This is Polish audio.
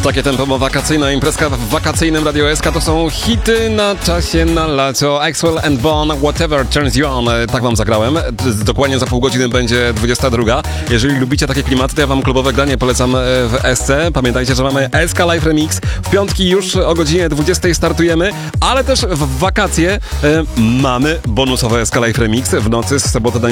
Takie tempo wakacyjna imprezka w wakacyjnym Radio SK to są hity na czasie na lato. Axwell and Bone, Whatever Turns You On. Tak wam zagrałem. Dokładnie za pół godziny będzie 22. Jeżeli lubicie takie klimaty, to ja wam klubowe granie polecam w SC. Pamiętajcie, że mamy SK Live Remix. W piątki już o godzinie 20 startujemy, ale też w wakacje mamy bonusowe SK Live Remix w nocy z soboty na